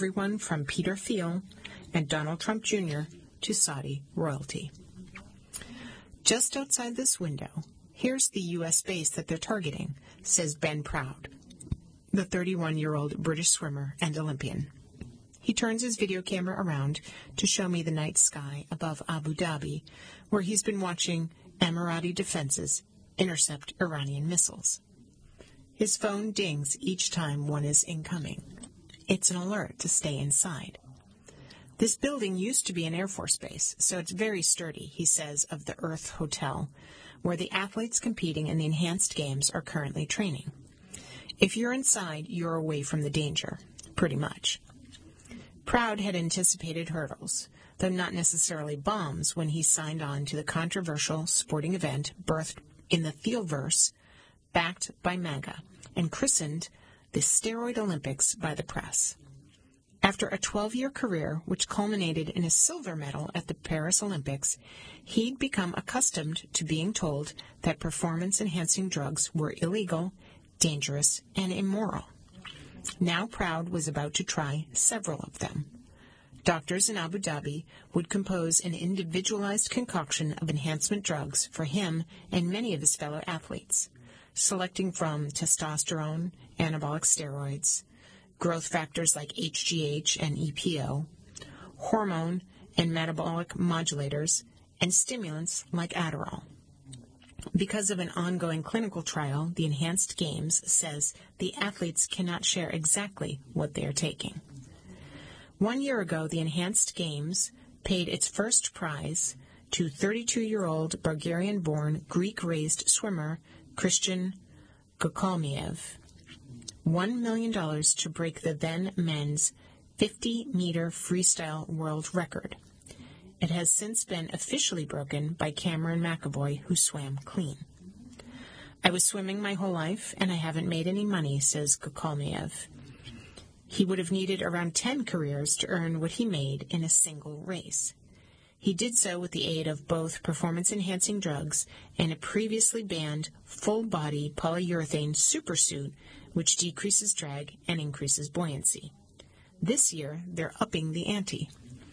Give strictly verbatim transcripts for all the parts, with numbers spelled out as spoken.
everyone from Peter Thiel and Donald Trump Junior to Saudi royalty. Just outside this window, here's the U S base that they're targeting, says Ben Proud, the thirty-one-year-old British swimmer and Olympian. He turns his video camera around to show me the night sky above Abu Dhabi, where he's been watching Emirati defenses intercept Iranian missiles. His phone dings each time one is incoming. It's an alert to stay inside. This building used to be an Air Force base, so it's very sturdy, he says of the Earth Hotel, where the athletes competing in the enhanced games are currently training. If you're inside, you're away from the danger, pretty much. Proud had anticipated hurdles, though not necessarily bombs, when he signed on to the controversial sporting event birthed in the Thielverse, backed by MAGA, and christened the Steroid Olympics by the press. After a twelve-year career, which culminated in a silver medal at the Paris Olympics, he'd become accustomed to being told that performance-enhancing drugs were illegal, dangerous, and immoral. Now Proud was about to try several of them. Doctors in Abu Dhabi would compose an individualized concoction of enhancement drugs for him and many of his fellow athletes, selecting from testosterone, anabolic steroids, growth factors like H G H and E P O, hormone and metabolic modulators, and stimulants like Adderall. Because of an ongoing clinical trial, the Enhanced Games says the athletes cannot share exactly what they are taking. One year ago, the Enhanced Games paid its first prize to thirty-two-year-old Bulgarian-born, Greek-raised swimmer Christian Kokolmiev, one million dollars to break the then men's fifty-meter freestyle world record. It has since been officially broken by Cameron McAvoy, who swam clean. I was swimming my whole life, and I haven't made any money, says Kokolmiev. He would have needed around ten careers to earn what he made in a single race. He did so with the aid of both performance-enhancing drugs and a previously banned full-body polyurethane supersuit, which decreases drag and increases buoyancy. This year, they're upping the ante.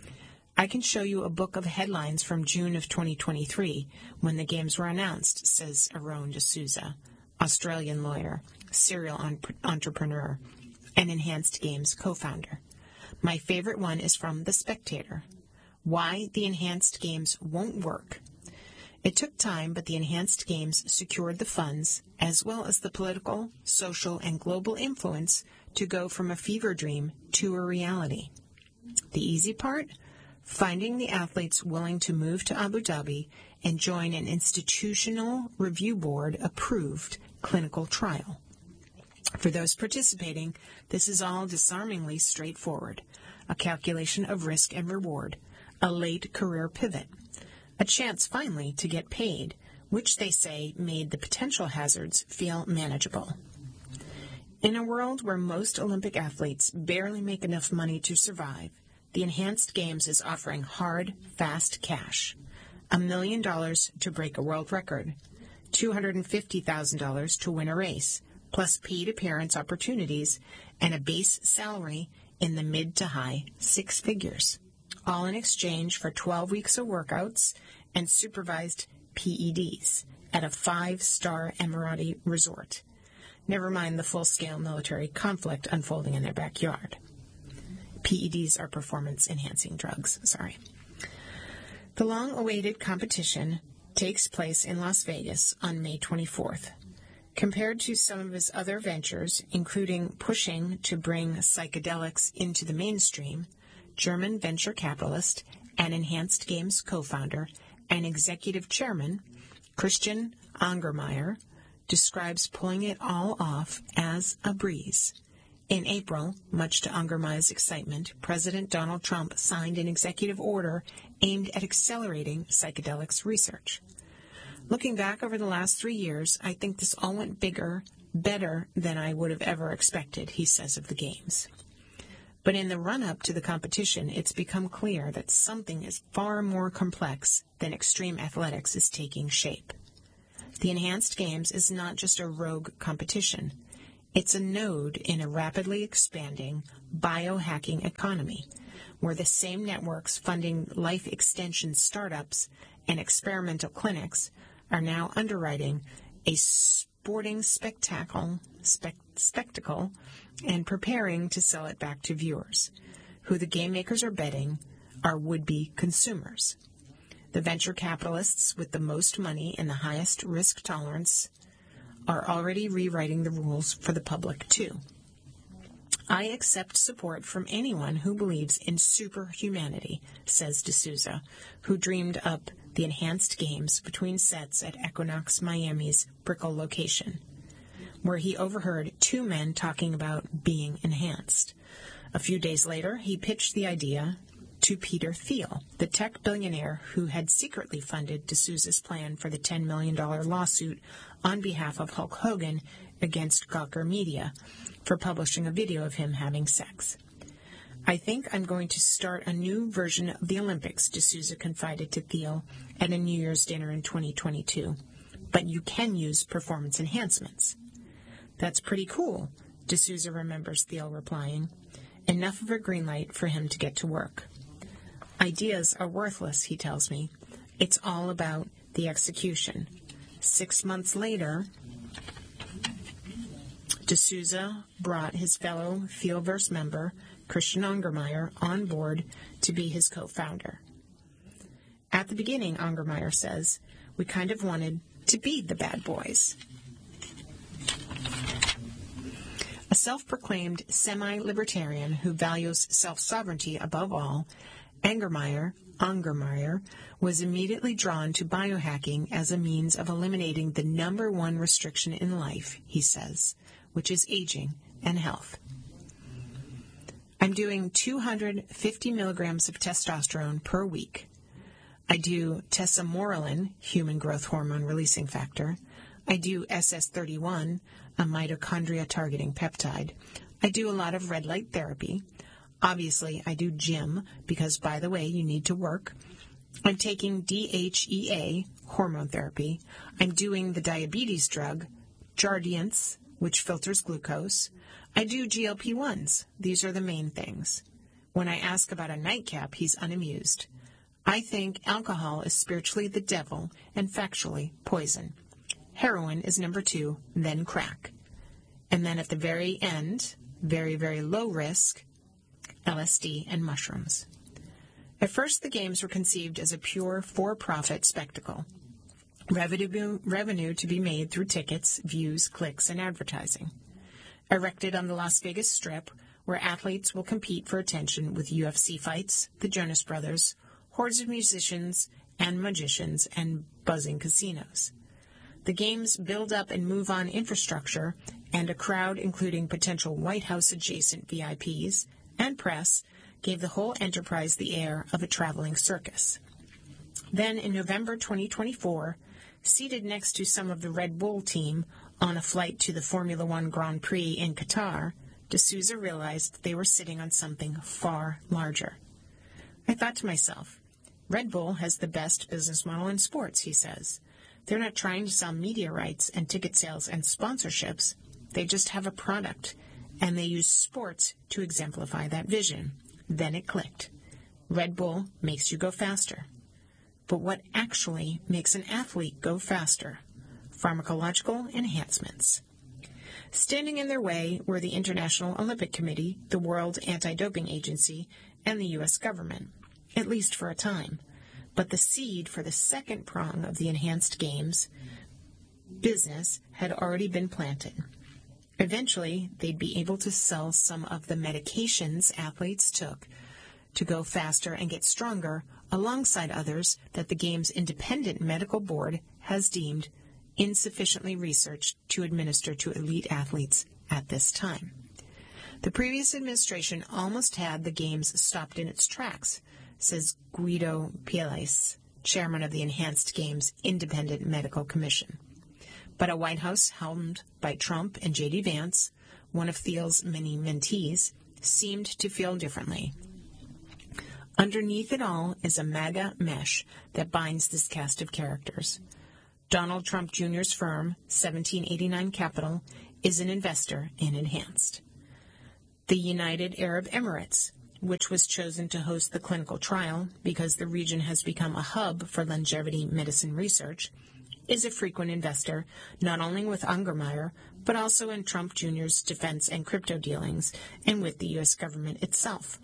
I can show you a book of headlines from June of twenty twenty-three, when the games were announced, says Aaron D'Souza, Australian lawyer, serial entrepreneur, and Enhanced Games co-founder. My favorite one is from The Spectator. Why the Enhanced Games won't work. It took time, but the Enhanced Games secured the funds, as well as the political, social, and global influence to go from a fever dream to a reality. The easy part? Finding the athletes willing to move to Abu Dhabi and join an institutional review board approved clinical trial. For those participating, this is all disarmingly straightforward. A calculation of risk and reward, a late career pivot, a chance finally to get paid, which they say made the potential hazards feel manageable. In a world where most Olympic athletes barely make enough money to survive, the Enhanced Games is offering hard, fast cash. A million dollars to break a world record, two hundred fifty thousand dollars to win a race, plus paid appearance opportunities and a base salary in the mid to high six figures, all in exchange for twelve weeks of workouts and supervised P E Ds at a five-star Emirati resort. Never mind the full-scale military conflict unfolding in their backyard. P E Ds are performance-enhancing drugs, sorry. The long-awaited competition takes place in Las Vegas on May twenty-fourth. Compared to some of his other ventures, including pushing to bring psychedelics into the mainstream, German venture capitalist and Enhanced Games co-founder and executive chairman, Christian Angermayer, describes pulling it all off as a breeze. In April, much to Angermeyer's excitement, President Donald Trump signed an executive order aimed at accelerating psychedelics research. Looking back over the last three years, I think this all went bigger, better than I would have ever expected, he says of the Games. But in the run-up to the competition, it's become clear that something is far more complex than extreme athletics is taking shape. The Enhanced Games is not just a rogue competition. It's a node in a rapidly expanding biohacking economy, where the same networks funding life extension startups and experimental clinics are now underwriting a sporting spectacle, spec- spectacle and preparing to sell it back to viewers, who the game makers are betting are would-be consumers. The venture capitalists with the most money and the highest risk tolerance are already rewriting the rules for the public, too. I accept support from anyone who believes in superhumanity, says D'Souza, who dreamed up the enhanced games between sets at Equinox Miami's Brickell location, where he overheard two men talking about being enhanced. A few days later, he pitched the idea to Peter Thiel, the tech billionaire who had secretly funded D'Souza's plan for the ten million dollars lawsuit on behalf of Hulk Hogan against Gawker Media for publishing a video of him having sex. I think I'm going to start a new version of the Olympics, D'Souza confided to Thiel at a New Year's dinner in twenty twenty-two. But you can use performance enhancements. That's pretty cool, D'Souza remembers Thiel replying. Enough of a green light for him to get to work. Ideas are worthless, he tells me. It's all about the execution. Six months later, D'Souza brought his fellow Thielverse member, Christian Ungermeyer, on board to be his co-founder. At the beginning, Ungermeyer says, we kind of wanted to be the bad boys. A self-proclaimed semi-libertarian who values self-sovereignty above all, Ungermeyer, Ungermeyer was immediately drawn to biohacking as a means of eliminating the number one restriction in life, he says, which is aging and health. I'm doing two hundred fifty milligrams of testosterone per week. I do tesamorelin, human growth hormone releasing factor. I do S S thirty-one, a mitochondria-targeting peptide. I do a lot of red light therapy. Obviously, I do gym because, by the way, you need to work. I'm taking D H E A, hormone therapy. I'm doing the diabetes drug, Jardiance, which filters glucose. I do G L P ones. These are the main things. When I ask about a nightcap, he's unamused. I think alcohol is spiritually the devil and factually poison. Heroin is number two, then crack. And then at the very end, very, very low risk, L S D and mushrooms. At first, the games were conceived as a pure for-profit spectacle. Revenue, revenue to be made through tickets, views, clicks, and advertising. Erected on the Las Vegas Strip, where athletes will compete for attention with U F C fights, the Jonas Brothers, hordes of musicians and magicians, and buzzing casinos. The games build up and move on infrastructure, and a crowd including potential White House-adjacent V I Ps and press gave the whole enterprise the air of a traveling circus. Then, in November twenty twenty-four, seated next to some of the Red Bull team on a flight to the Formula One Grand Prix in Qatar, D'Souza realized they were sitting on something far larger. I thought to myself, Red Bull has the best business model in sports, he says. They're not trying to sell media rights and ticket sales and sponsorships. They just have a product, and they use sports to exemplify that vision. Then it clicked. Red Bull makes you go faster. But what actually makes an athlete go faster? Pharmacological enhancements. Standing in their way were the International Olympic Committee, the World Anti-Doping Agency, and the U S government, at least for a time. But the seed for the second prong of the enhanced games business had already been planted. Eventually, they'd be able to sell some of the medications athletes took to go faster and get stronger, alongside others that the game's independent medical board has deemed insufficiently researched to administer to elite athletes at this time. The previous administration almost had the games stopped in its tracks, says Guido Pielais, chairman of the Enhanced Games Independent Medical Commission. But a White House helmed by Trump and J D Vance, one of Thiel's many mentees, seemed to feel differently. Underneath it all is a MAGA mesh that binds this cast of characters. Donald Trump Junior's firm, seventeen eighty-nine Capital, is an investor in Enhanced. The United Arab Emirates, which was chosen to host the clinical trial because the region has become a hub for longevity medicine research, is a frequent investor not only with Ungermeyer, but also in Trump Junior's defense and crypto dealings and with the U S government itself.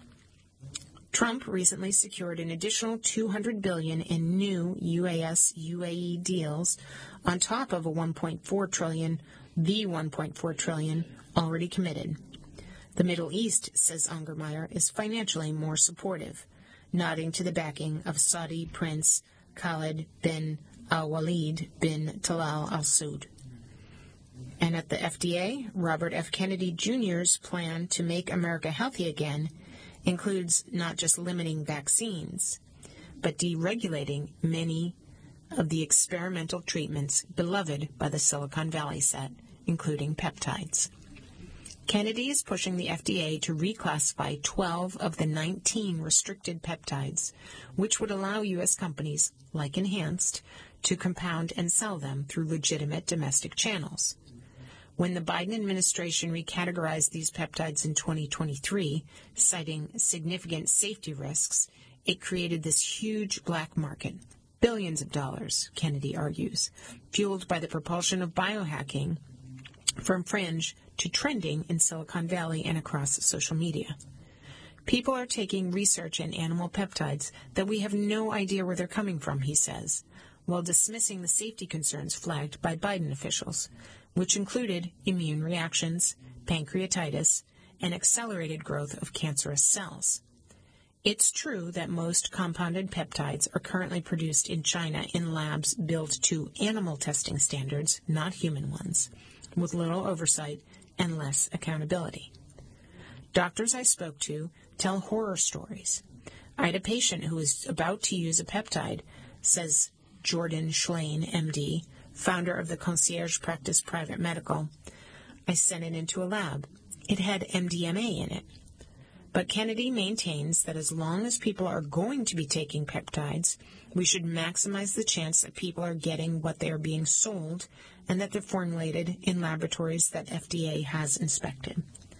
Trump recently secured an additional two hundred billion dollars in new U S U A E deals on top of a one point four trillion dollars, the one point four trillion dollars already committed. The Middle East, says Ungermeyer, is financially more supportive, nodding to the backing of Saudi Prince Khalid bin al-Walid bin Talal al-Saud. And at the F D A, Robert F. Kennedy Junior's plan to make America healthy again includes not just limiting vaccines, but deregulating many of the experimental treatments beloved by the Silicon Valley set, including peptides. Kennedy is pushing the F D A to reclassify twelve of the nineteen restricted peptides, which would allow U S companies, like Enhanced, to compound and sell them through legitimate domestic channels. When the Biden administration recategorized these peptides in twenty twenty-three, citing significant safety risks, it created this huge black market, billions of dollars, Kennedy argues, fueled by the propulsion of biohacking from fringe to trending in Silicon Valley and across social media. People are taking research in animal peptides that we have no idea where they're coming from, he says, while dismissing the safety concerns flagged by Biden officials, which included immune reactions, pancreatitis, and accelerated growth of cancerous cells. It's true that most compounded peptides are currently produced in China in labs built to animal testing standards, not human ones, with little oversight and less accountability. Doctors I spoke to tell horror stories. I had a patient who was about to use a peptide, says Jordan Schlane, M D, founder of the Concierge Practice Private Medical. I sent it into a lab. It had M D M A in it. But Kennedy maintains that as long as people are going to be taking peptides, we should maximize the chance that people are getting what they are being sold and that they're formulated in laboratories that F D A has inspected.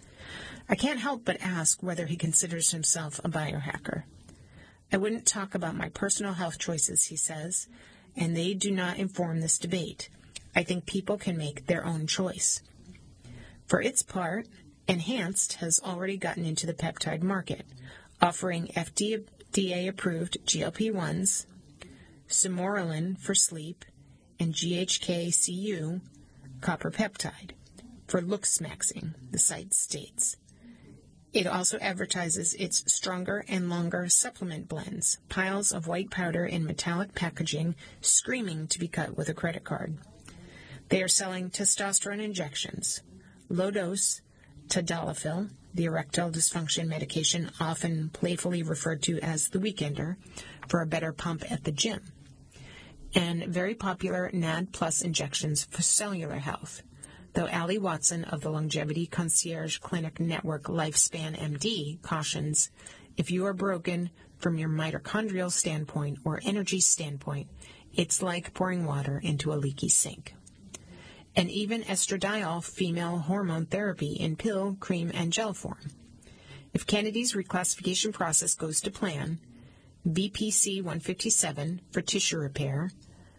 I can't help but ask whether he considers himself a biohacker. I wouldn't talk about my personal health choices, he says, and they do not inform this debate. I think people can make their own choice. For its part, Enhanced has already gotten into the peptide market, offering F D A-approved G L P ones, Sermorelin for sleep, and G H K C U, copper peptide, for look-smaxing, the site states. It also advertises its stronger and longer supplement blends, piles of white powder in metallic packaging screaming to be cut with a credit card. They are selling testosterone injections, low-dose tadalafil, the erectile dysfunction medication often playfully referred to as the weekender, for a better pump at the gym, and very popular N A D Plus injections for cellular health, though Allie Watson of the Longevity Concierge Clinic Network Lifespan M D cautions, if you are broken from your mitochondrial standpoint or energy standpoint, it's like pouring water into a leaky sink. And even estradiol female hormone therapy in pill, cream, and gel form. If Kennedy's reclassification process goes to plan, B P C one fifty-seven for tissue repair,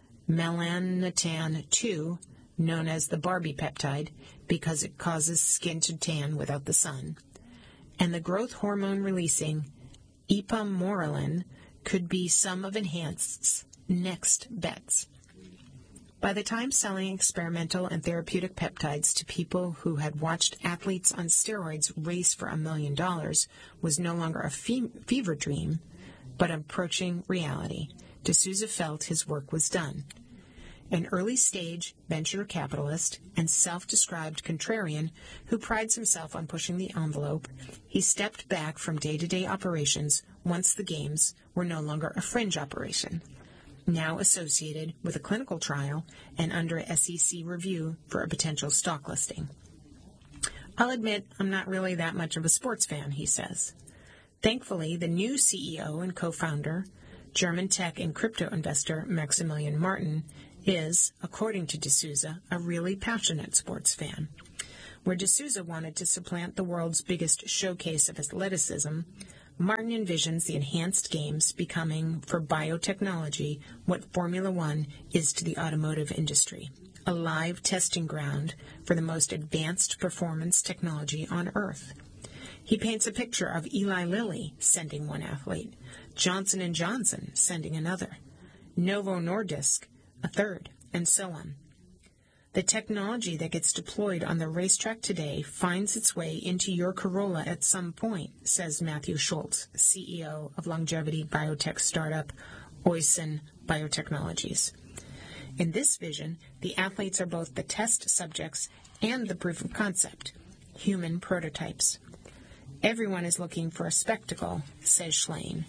melanotan two, known as the Barbie peptide because it causes skin to tan without the sun, and the growth hormone releasing ipamorelin could be some of Enhanced's next bets. By the time selling experimental and therapeutic peptides to people who had watched athletes on steroids race for a million dollars was no longer a fe- fever dream, but approaching reality, D'Souza felt his work was done. An early-stage venture capitalist and self-described contrarian who prides himself on pushing the envelope, he stepped back from day-to-day operations once the games were no longer a fringe operation, now associated with a clinical trial and under S E C review for a potential stock listing. I'll admit I'm not really that much of a sports fan, he says. Thankfully, the new C E O and co-founder, German tech and crypto investor Maximilian Martin, is, according to D'Souza, a really passionate sports fan. Where D'Souza wanted to supplant the world's biggest showcase of athleticism, Martin envisions the enhanced games becoming, for biotechnology, what Formula One is to the automotive industry, a live testing ground for the most advanced performance technology on Earth. He paints a picture of Eli Lilly sending one athlete, Johnson and Johnson sending another, Novo Nordisk a third, and so on. The technology that gets deployed on the racetrack today finds its way into your Corolla at some point, says Matthew Schultz, C E O of longevity biotech startup Oyson Biotechnologies. In this vision, the athletes are both the test subjects and the proof of concept, human prototypes. Everyone is looking for a spectacle, says Schlein,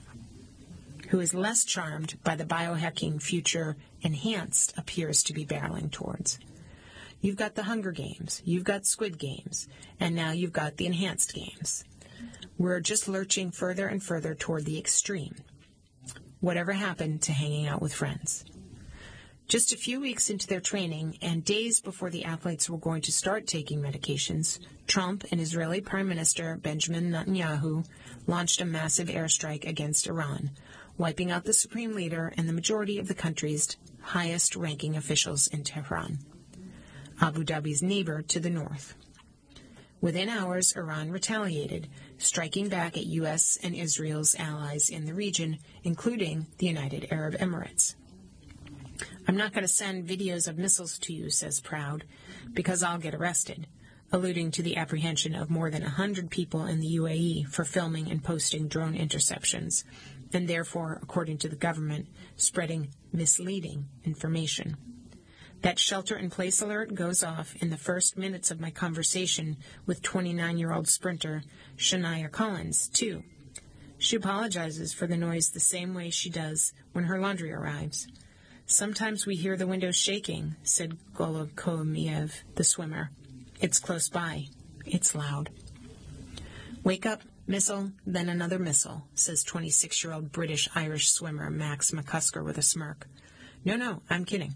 who is less charmed by the biohacking future enhanced appears to be barreling towards. You've got the Hunger Games, you've got Squid Games, and now you've got the enhanced games. We're just lurching further and further toward the extreme. Whatever happened to hanging out with friends? Just a few weeks into their training and days before the athletes were going to start taking medications, Trump and Israeli Prime Minister Benjamin Netanyahu launched a massive airstrike against Iran, wiping out the supreme leader and the majority of the country's highest-ranking officials in Tehran, Abu Dhabi's neighbor to the north. Within hours, Iran retaliated, striking back at U S and Israel's allies in the region, including the United Arab Emirates. I'm not going to send videos of missiles to you, says Proud, because I'll get arrested, alluding to the apprehension of more than one hundred people in the U A E for filming and posting drone interceptions, and therefore, according to the government, spreading misleading information. That shelter-in-place alert goes off in the first minutes of my conversation with twenty-nine-year-old sprinter Shania Collins, too. She apologizes for the noise the same way she does when her laundry arrives. Sometimes we hear the windows shaking, said Golub Kolomiev, the swimmer. It's close by. It's loud. Wake up, missile, then another missile, says twenty-six-year-old British-Irish swimmer Max McCusker with a smirk. No, no, I'm kidding.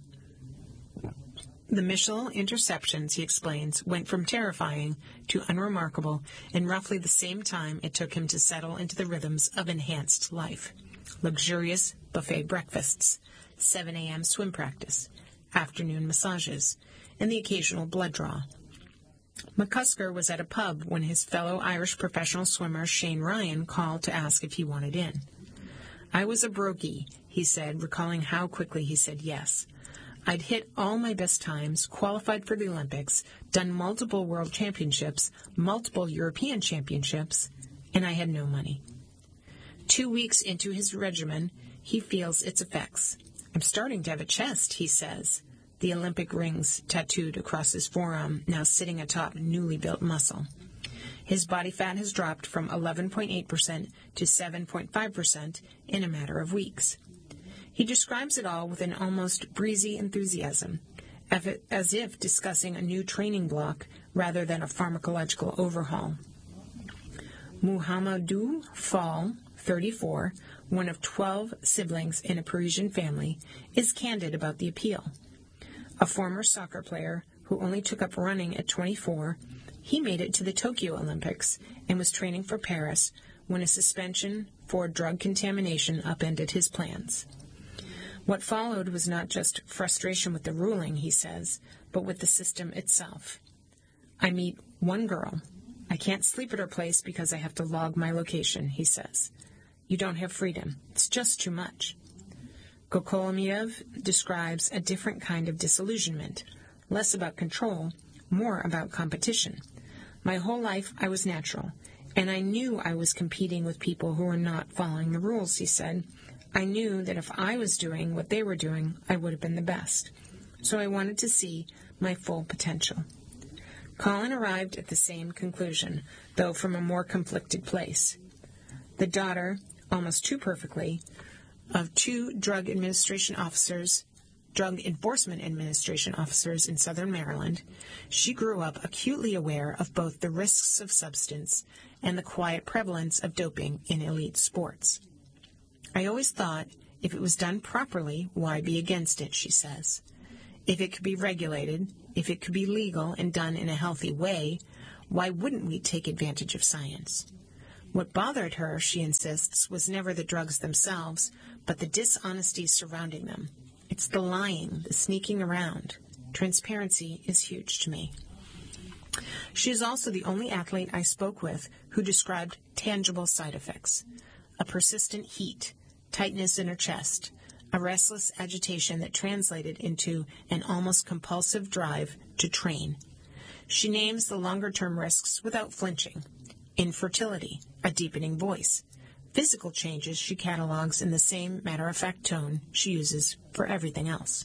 The missile interceptions, he explains, went from terrifying to unremarkable in roughly the same time it took him to settle into the rhythms of enhanced life. Luxurious buffet breakfasts, seven a.m. swim practice, afternoon massages, and the occasional blood draw. McCusker was at a pub when his fellow Irish professional swimmer Shane Ryan called to ask if he wanted in. I was a brokey, he said, recalling how quickly he said yes. I'd hit all my best times, qualified for the Olympics, done multiple world championships, multiple European championships, and I had no money. Two weeks into his regimen, he feels its effects. I'm starting to have a chest, he says, the Olympic rings tattooed across his forearm now sitting atop newly built muscle. His body fat has dropped from eleven point eight percent to seven point five percent in a matter of weeks. He describes it all with an almost breezy enthusiasm, as if discussing a new training block rather than a pharmacological overhaul. Muhammadou Fall, thirty-four, one of twelve siblings in a Parisian family, is candid about the appeal. A former soccer player who only took up running at twenty-four, he made it to the Tokyo Olympics and was training for Paris when a suspension for drug contamination upended his plans. What followed was not just frustration with the ruling, he says, but with the system itself. I meet one girl. I can't sleep at her place because I have to log my location, he says. You don't have freedom. It's just too much. Kokolomiev describes a different kind of disillusionment, less about control, more about competition. My whole life I was natural, and I knew I was competing with people who were not following the rules, he said. I knew that if I was doing what they were doing, I would have been the best. So I wanted to see my full potential. Colin arrived at the same conclusion, though from a more conflicted place. The daughter, almost too perfectly, of two drug administration officers, drug enforcement administration officers in southern Maryland, she grew up acutely aware of both the risks of substance and the quiet prevalence of doping in elite sports. I always thought, if it was done properly, why be against it, she says. If it could be regulated, if it could be legal and done in a healthy way, why wouldn't we take advantage of science? What bothered her, she insists, was never the drugs themselves, but the dishonesty surrounding them. It's the lying, the sneaking around. Transparency is huge to me. She is also the only athlete I spoke with who described tangible side effects. A persistent heat, tightness in her chest, a restless agitation that translated into an almost compulsive drive to train. She names the longer-term risks without flinching. Infertility, a deepening voice. Physical changes she catalogs in the same matter-of-fact tone she uses for everything else.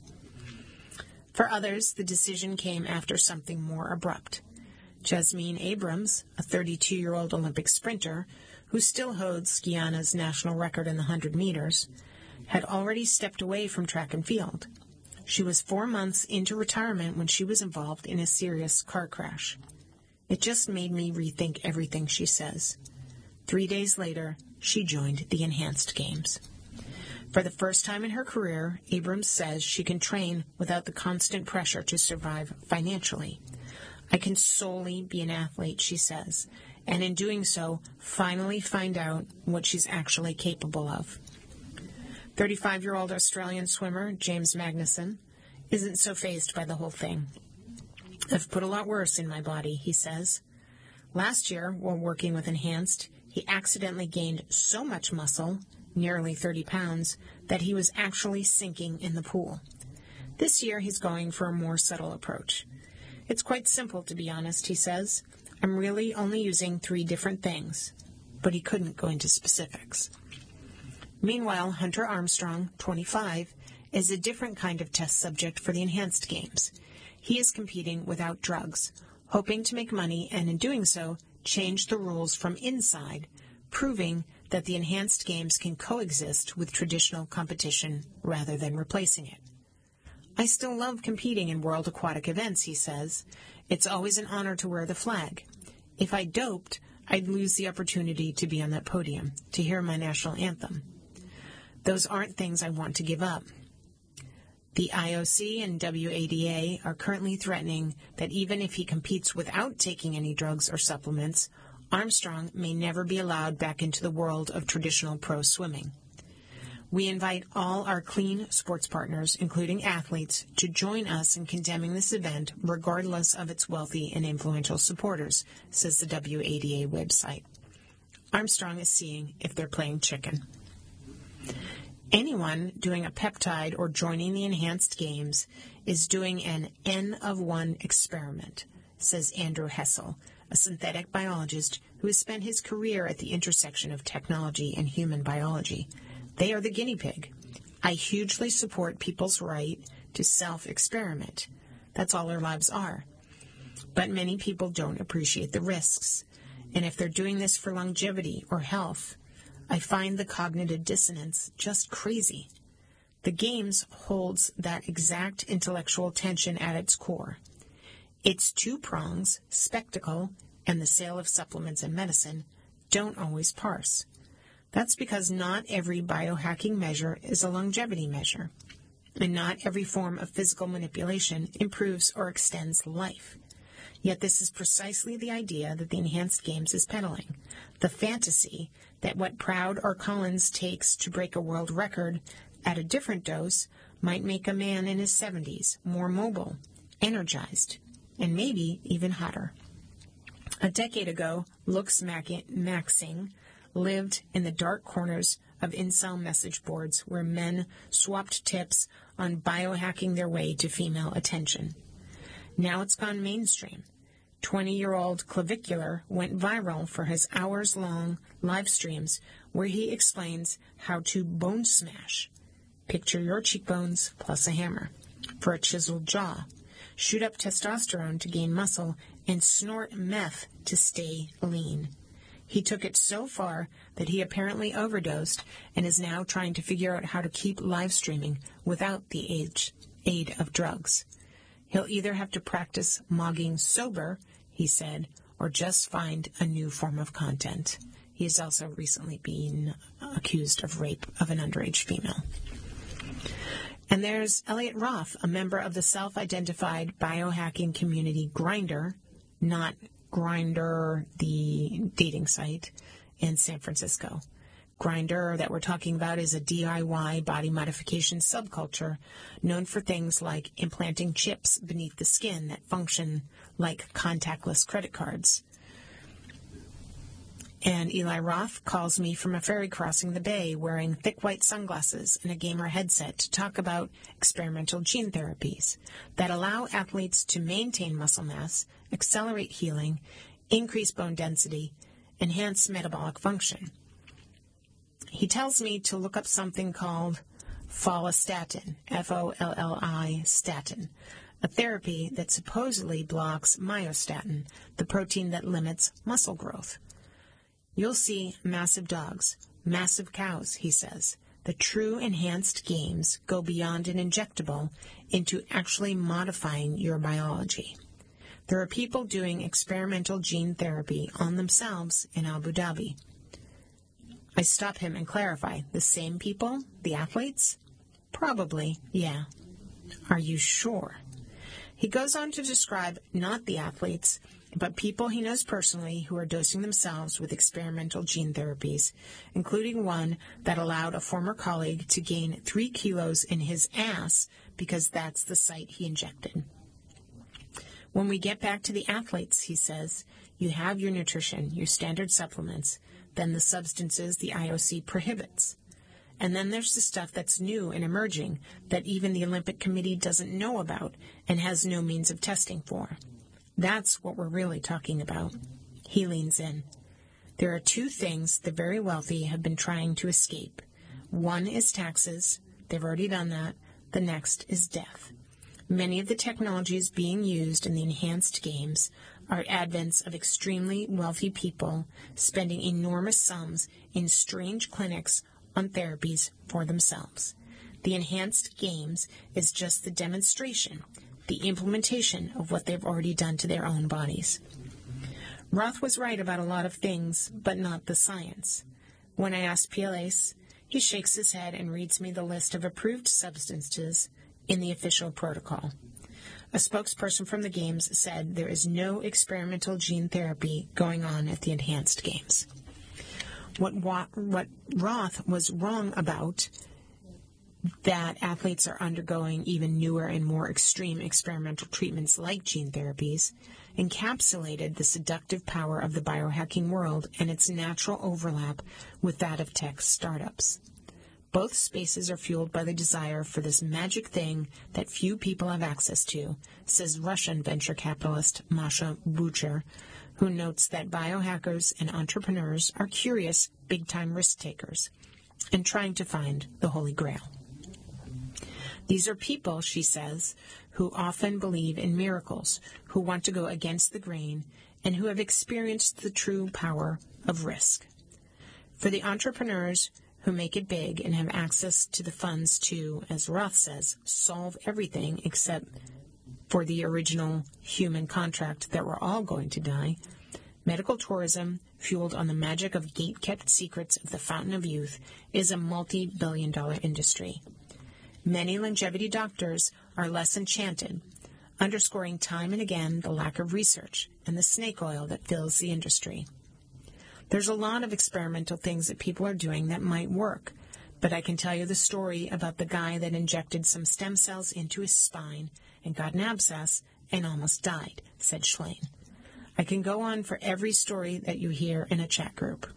For others, the decision came after something more abrupt. Jasmine Abrams, a thirty-two-year-old Olympic sprinter who still holds Guyana's national record in the one hundred meters, had already stepped away from track and field. She was four months into retirement when she was involved in a serious car crash. It just made me rethink everything she says. Three days later, she joined the Enhanced Games. For the first time in her career, Abrams says she can train without the constant pressure to survive financially. I can solely be an athlete, she says, and in doing so, finally find out what she's actually capable of. thirty-five-year-old Australian swimmer James Magnuson isn't so fazed by the whole thing. I've put a lot worse in my body, he says. Last year, while working with Enhanced, he accidentally gained so much muscle, nearly thirty pounds, that he was actually sinking in the pool. This year, he's going for a more subtle approach. It's quite simple, to be honest, he says. I'm really only using three different things. But he couldn't go into specifics. Meanwhile, Hunter Armstrong, twenty-five, is a different kind of test subject for the Enhanced Games. He is competing without drugs, hoping to make money and, in doing so, change the rules from inside, proving that the Enhanced Games can coexist with traditional competition rather than replacing it. I still love competing in world aquatic events, he says. It's always an honor to wear the flag. If I doped, I'd lose the opportunity to be on that podium, to hear my national anthem. Those aren't things I want to give up. The I O C and W A D A are currently threatening that even if he competes without taking any drugs or supplements, Armstrong may never be allowed back into the world of traditional pro swimming. We invite all our clean sports partners, including athletes, to join us in condemning this event regardless of its wealthy and influential supporters, says the W A D A website. Armstrong is seeing if they're playing chicken. Anyone doing a peptide or joining the Enhanced Games is doing an N of one experiment, says Andrew Hessel, a synthetic biologist who has spent his career at the intersection of technology and human biology. They are the guinea pig. I hugely support people's right to self-experiment. That's all our lives are. But many people don't appreciate the risks. And if they're doing this for longevity or health, I find the cognitive dissonance just crazy. The Games holds that exact intellectual tension at its core. Its two prongs, spectacle and the sale of supplements and medicine, don't always parse. That's because not every biohacking measure is a longevity measure, and not every form of physical manipulation improves or extends life. Yet this is precisely the idea that the Enhanced Games is peddling, the fantasy that what Proud or Collins takes to break a world record at a different dose might make a man in his seventies more mobile, energized, and maybe even hotter. A decade ago, looks maxing lived in the dark corners of incel message boards where men swapped tips on biohacking their way to female attention. Now it's gone mainstream. twenty-year-old Clavicular went viral for his hours-long live streams where he explains how to bone smash. Picture your cheekbones plus a hammer for a chiseled jaw. Shoot up testosterone to gain muscle and snort meth to stay lean. He took it so far that he apparently overdosed and is now trying to figure out how to keep live streaming without the aid, aid of drugs. He'll either have to practice mogging sober, he said, or just find a new form of content. He has also recently been accused of rape of an underage female. And there's Elliot Roth, a member of the self-identified biohacking community Grindr, not Grindr, the dating site, in San Francisco. Grindr that we're talking about is a D I Y body modification subculture known for things like implanting chips beneath the skin that function like contactless credit cards. And Eli Roth calls me from a ferry crossing the bay wearing thick white sunglasses and a gamer headset to talk about experimental gene therapies that allow athletes to maintain muscle mass, accelerate healing, increase bone density, enhance metabolic function. He tells me to look up something called follistatin, F O L L I statin, a therapy that supposedly blocks myostatin, the protein that limits muscle growth. You'll see massive dogs, massive cows, he says. The true enhanced games go beyond an injectable into actually modifying your biology. There are people doing experimental gene therapy on themselves in Abu Dhabi. I stop him and clarify, the same people, the athletes? Probably, yeah. Are you sure? He goes on to describe not the athletes, but people he knows personally who are dosing themselves with experimental gene therapies, including one that allowed a former colleague to gain three kilos in his ass because that's the site he injected. When we get back to the athletes, he says, you have your nutrition, your standard supplements, then the substances the I O C prohibits. And then there's the stuff that's new and emerging that even the Olympic Committee doesn't know about and has no means of testing for. That's what we're really talking about. He leans in. There are two things the very wealthy have been trying to escape. One is taxes. They've already done that. The next is death. Many of the technologies being used in the enhanced games are advents of extremely wealthy people spending enormous sums in strange clinics on therapies for themselves. The enhanced games is just the demonstration, the implementation of what they've already done to their own bodies. Roth was right about a lot of things, but not the science. When I ask Piales, he shakes his head and reads me the list of approved substances in the official protocol. A spokesperson from the Games said there is no experimental gene therapy going on at the enhanced games. What, what Roth was wrong about, that athletes are undergoing even newer and more extreme experimental treatments like gene therapies, encapsulated the seductive power of the biohacking world and its natural overlap with that of tech startups. Both spaces are fueled by the desire for this magic thing that few people have access to, says Russian venture capitalist Masha Bucher, who notes that biohackers and entrepreneurs are curious, big-time risk takers and trying to find the Holy Grail. These are people, she says, who often believe in miracles, who want to go against the grain, and who have experienced the true power of risk. For the entrepreneurs who make it big and have access to the funds to, as Roth says, solve everything except for the original human contract that we're all going to die, medical tourism, fueled on the magic of gate-kept secrets of the Fountain of Youth, is a multi-billion dollar industry. Many longevity doctors are less enchanted, underscoring time and again the lack of research and the snake oil that fills the industry. There's a lot of experimental things that people are doing that might work, but I can tell you the story about the guy that injected some stem cells into his spine and got an abscess and almost died, said Schlein. I can go on for every story that you hear in a chat group.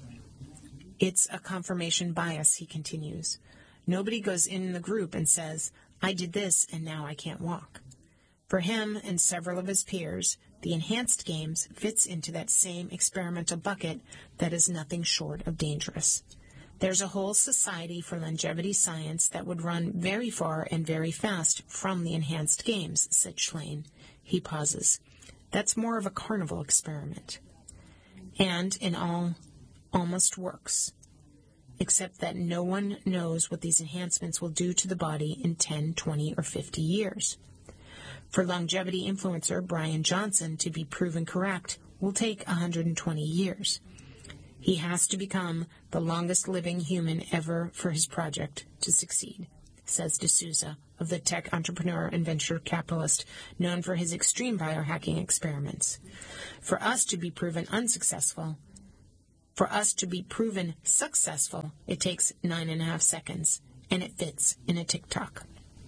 It's a confirmation bias, he continues. Nobody goes in the group and says, I did this and now I can't walk. For him and several of his peers, the enhanced games fits into that same experimental bucket that is nothing short of dangerous. There's a whole society for longevity science that would run very far and very fast from the enhanced games, said Schlein. He pauses. That's more of a carnival experiment. And in all, almost works. Except that no one knows what these enhancements will do to the body in ten, twenty, or fifty years. For longevity influencer Brian Johnson to be proven correct will take one hundred twenty years. He has to become the longest living human ever for his project to succeed. says D'Souza, of the tech entrepreneur and venture capitalist known for his extreme biohacking experiments. For us to be proven unsuccessful, for us to be proven successful, it takes nine and a half seconds, and it fits in a TikTok.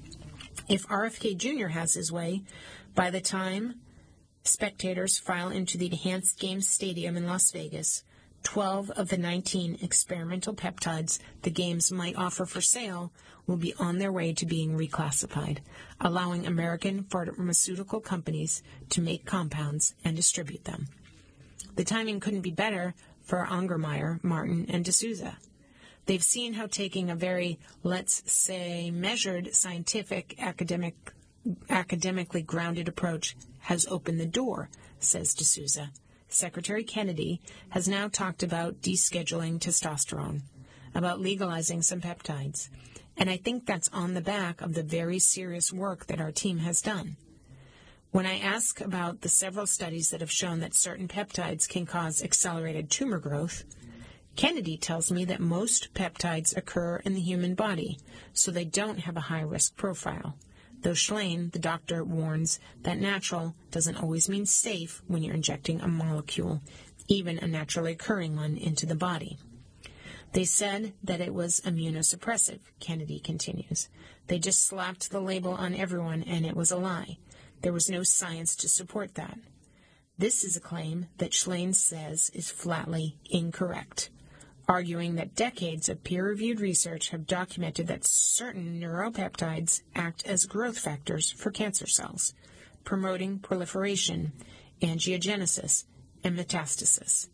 If R F K Junior has his way, by the time spectators file into the Enhanced Games Stadium in Las Vegas, twelve of the nineteen experimental peptides the games might offer for sale will be on their way to being reclassified, allowing American pharmaceutical companies to make compounds and distribute them. The timing couldn't be better for Ungermeyer, Martin, and D'Souza. They've seen how taking a very, let's say, measured, scientific, academic, academically grounded approach has opened the door, says D'Souza. Secretary Kennedy has now talked about descheduling testosterone, about legalizing some peptides, and I think that's on the back of the very serious work that our team has done. When I ask about the several studies that have shown that certain peptides can cause accelerated tumor growth, Kennedy tells me that most peptides occur in the human body, so they don't have a high-risk profile. Though Schlein, the doctor, warns that natural doesn't always mean safe when you're injecting a molecule, even a naturally occurring one, into the body. They said that it was immunosuppressive, Kennedy continues. They just slapped the label on everyone, and it was a lie. There was no science to support that. This is a claim that Schlein says is flatly incorrect, arguing that decades of peer-reviewed research have documented that certain neuropeptides act as growth factors for cancer cells, promoting proliferation, angiogenesis, and metastasis.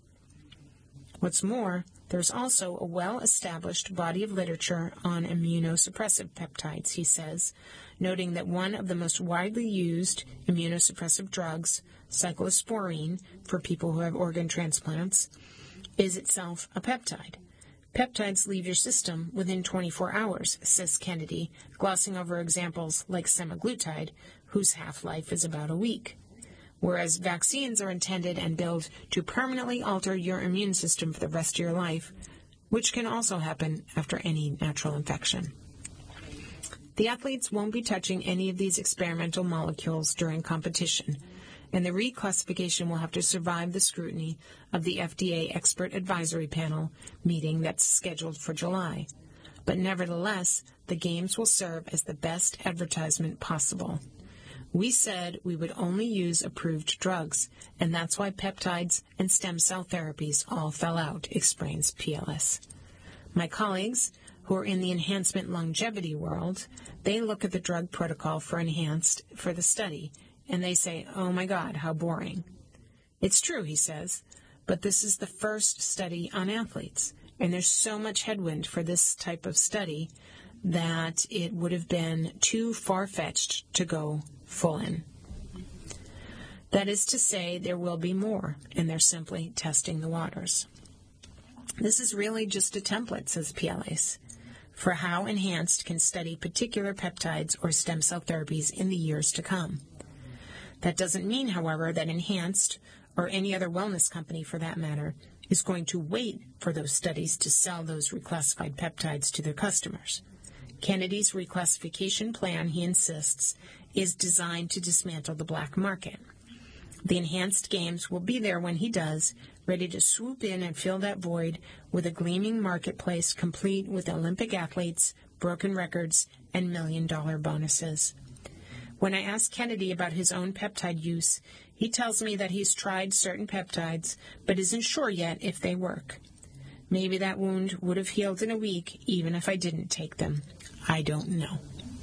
What's more, there's also a well-established body of literature on immunosuppressive peptides, he says, noting that one of the most widely used immunosuppressive drugs, cyclosporine, for people who have organ transplants, is itself a peptide. Peptides leave your system within twenty-four hours, says Kennedy, glossing over examples like semaglutide, whose half-life is about a week. Whereas vaccines are intended and built to permanently alter your immune system for the rest of your life, which can also happen after any natural infection. The athletes won't be touching any of these experimental molecules during competition, and the reclassification will have to survive the scrutiny of the F D A Expert Advisory Panel meeting that's scheduled for July. But nevertheless, the games will serve as the best advertisement possible. We said we would only use approved drugs, and that's why peptides and stem cell therapies all fell out, explains P L S. My colleagues, who are in the enhancement longevity world, they look at the drug protocol for enhanced for the study, and they say, oh my God, how boring. It's true, he says, but this is the first study on athletes, and there's so much headwind for this type of study that it would have been too far-fetched to go full in. That is to say, there will be more, and they're simply testing the waters. This is really just a template, says P L S, for how Enhanced can study particular peptides or stem cell therapies in the years to come. That doesn't mean, however, that Enhanced, or any other wellness company for that matter, is going to wait for those studies to sell those reclassified peptides to their customers. Kennedy's reclassification plan, he insists, is designed to dismantle the black market. The Enhanced Games will be there when he does, ready to swoop in and fill that void with a gleaming marketplace complete with Olympic athletes, broken records, and million-dollar bonuses. When I ask Kennedy about his own peptide use, he tells me that he's tried certain peptides, but isn't sure yet if they work. Maybe that wound would have healed in a week, even if I didn't take them. I don't know.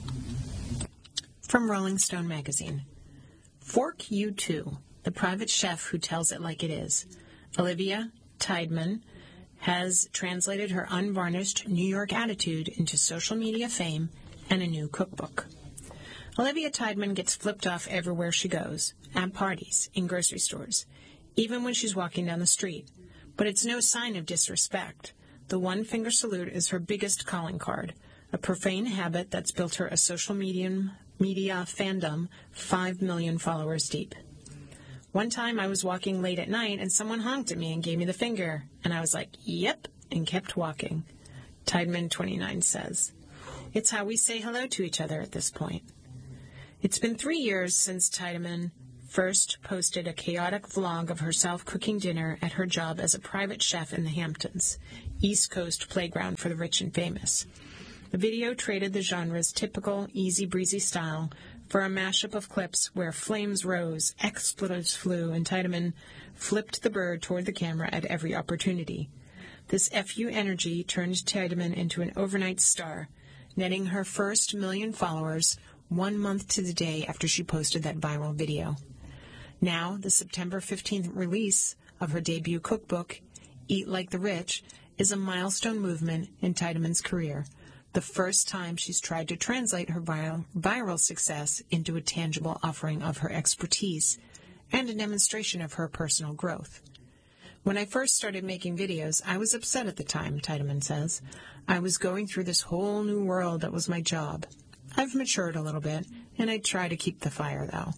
From Rolling Stone magazine. Fork You Too, the private chef who tells it like it is. Olivia Tideman has translated her unvarnished New York attitude into social media fame and a new cookbook. Olivia Tideman gets flipped off everywhere she goes, at parties, in grocery stores, even when she's walking down the street. But it's no sign of disrespect. The one-finger salute is her biggest calling card, a profane habit that's built her a social medium, media fandom five million followers deep. One time I was walking late at night and someone honked at me and gave me the finger, and I was like, yep, and kept walking. Tideman twenty-nine says. It's how we say hello to each other at this point. It's been three years since Tiedemann first posted a chaotic vlog of herself cooking dinner at her job as a private chef in the Hamptons, East Coast playground for the rich and famous. The video traded the genre's typical easy-breezy style for a mashup of clips where flames rose, expletives flew, and Tiedemann flipped the bird toward the camera at every opportunity. This F U energy turned Tiedemann into an overnight star, netting her first million followers one month to the day after she posted that viral video. Now, the September fifteenth release of her debut cookbook, Eat Like the Rich, is a milestone movement in Tiedemann's career, the first time she's tried to translate her viral, viral success into a tangible offering of her expertise and a demonstration of her personal growth. When I first started making videos, I was upset at the time, Tiedemann says. I was going through this whole new world that was my job. I've matured a little bit, and I try to keep the fire, though.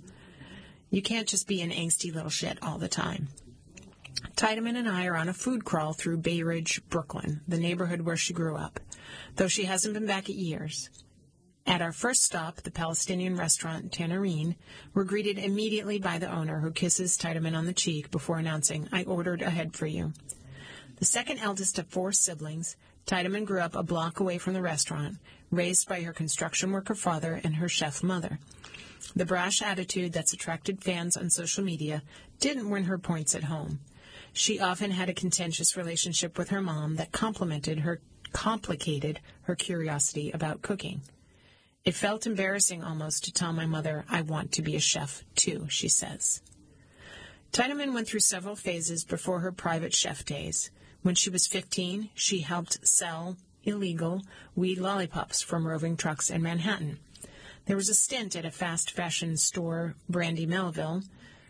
You can't just be an angsty little shit all the time. Tiedemann and I are on a food crawl through Bay Ridge, Brooklyn, the neighborhood where she grew up, though she hasn't been back at years. At our first stop, the Palestinian restaurant Tanareen, we're greeted immediately by the owner, who kisses Tiedemann on the cheek before announcing, "I ordered ahead for you." The second eldest of four siblings, Tiedemann grew up a block away from the restaurant, raised by her construction worker father and her chef mother. The brash attitude that's attracted fans on social media didn't win her points at home. She often had a contentious relationship with her mom that complimented her, complicated her curiosity about cooking. It felt embarrassing almost to tell my mother, "I want to be a chef too," she says. Tiedemann went through several phases before her private chef days. When she was fifteen, she helped sell illegal weed lollipops from roving trucks in Manhattan. There was a stint at a fast fashion store, Brandy Melville,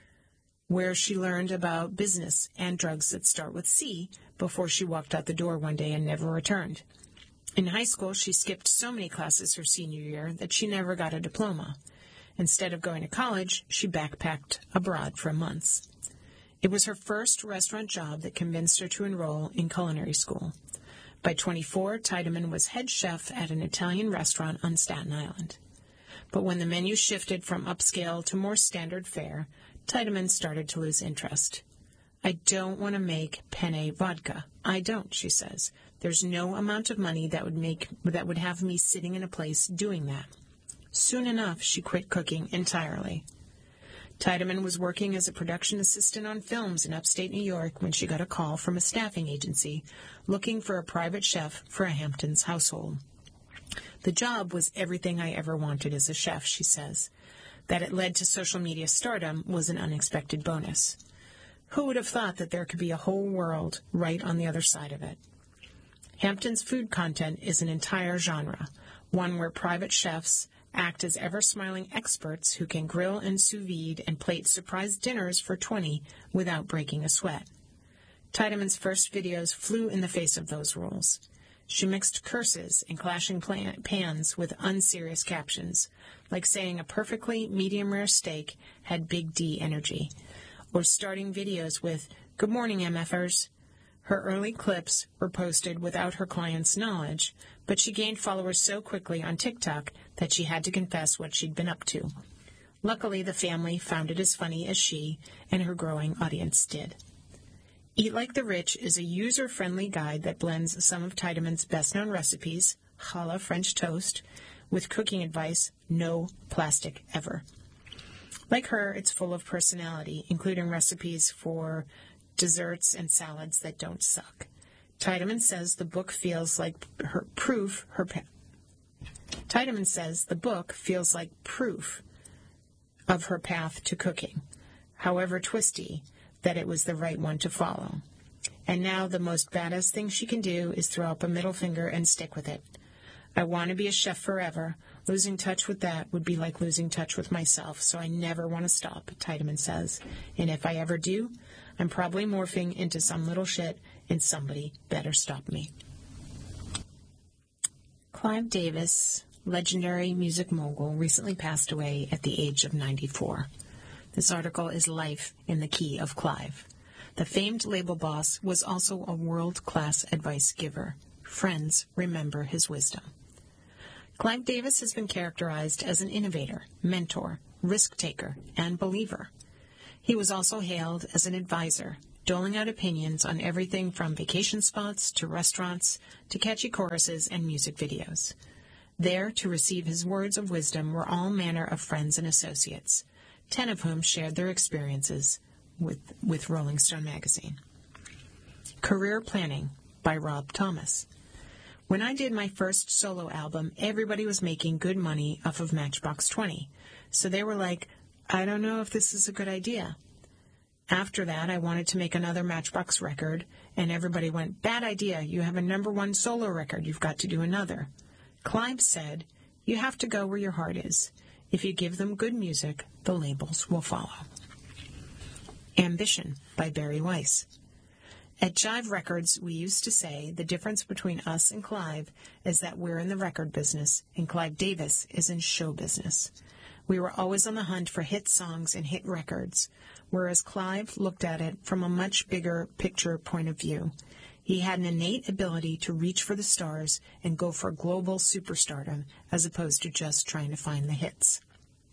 where she learned about business and drugs that start with C before she walked out the door one day and never returned. In high school, she skipped so many classes her senior year that she never got a diploma. Instead of going to college, she backpacked abroad for months. It was her first restaurant job that convinced her to enroll in culinary school. By twenty-four, Tiedemann was head chef at an Italian restaurant on Staten Island. But when the menu shifted from upscale to more standard fare, Tiedemann started to lose interest. "I don't want to make penne vodka. I don't," she says. "There's no amount of money that would make that would have me sitting in a place doing that." Soon enough, she quit cooking entirely. Tiedemann was working as a production assistant on films in upstate New York when she got a call from a staffing agency looking for a private chef for a Hamptons household. The job was everything I ever wanted as a chef, she says. That it led to social media stardom was an unexpected bonus. Who would have thought that there could be a whole world right on the other side of it? Hamptons food content is an entire genre, one where private chefs act as ever-smiling experts who can grill and sous vide and plate surprise dinners for twenty without breaking a sweat. Tiedemann's first videos flew in the face of those rules. She mixed curses and clashing pans with unserious captions, like saying a perfectly medium-rare steak had Big D energy, or starting videos with, "Good morning, M F ers." Her early clips were posted without her clients' knowledge, but she gained followers so quickly on TikTok that she had to confess what she'd been up to. Luckily, the family found it as funny as she and her growing audience did. Eat Like the Rich is a user-friendly guide that blends some of Tiedemann's best-known recipes, challah French toast, with cooking advice, no plastic ever. Like her, it's full of personality, including recipes for desserts and salads that don't suck. Tiedemann says the book feels like her proof. Her pa- Tiedemann says the book feels like proof of her path to cooking, however twisty, that it was the right one to follow. And now the most badass thing she can do is throw up a middle finger and stick with it. I want to be a chef forever. Losing touch with that would be like losing touch with myself, so I never want to stop, Tiedemann says. And if I ever do, I'm probably morphing into some little shit, and somebody better stop me. Clive Davis, legendary music mogul, recently passed away at the age of ninety-four. This article is Life in the Key of Clive. The famed label boss was also a world-class advice giver. Friends remember his wisdom. Clive Davis has been characterized as an innovator, mentor, risk-taker, and believer. He was also hailed as an advisor, doling out opinions on everything from vacation spots to restaurants to catchy choruses and music videos. There to receive his words of wisdom were all manner of friends and associates, ten of whom shared their experiences with, with Rolling Stone magazine. Career Planning by Rob Thomas. When I did my first solo album, everybody was making good money off of Matchbox twenty, so they were like, I don't know if this is a good idea. After that, I wanted to make another Matchbox record, and everybody went, bad idea, you have a number one solo record, you've got to do another. Clive said, you have to go where your heart is. If you give them good music, the labels will follow. Ambition by Barry Weiss. At Jive Records, we used to say the difference between us and Clive is that we're in the record business and Clive Davis is in show business. We were always on the hunt for hit songs and hit records, whereas Clive looked at it from a much bigger picture point of view. He had an innate ability to reach for the stars and go for global superstardom as opposed to just trying to find the hits.